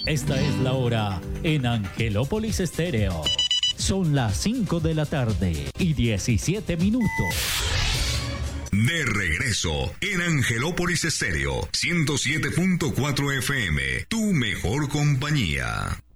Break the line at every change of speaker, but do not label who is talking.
Esta es la hora en Angelópolis Estéreo. Son las 5 de la tarde y 17 minutos.
De regreso en Angelópolis Estéreo 107.4 FM, tu mejor compañía.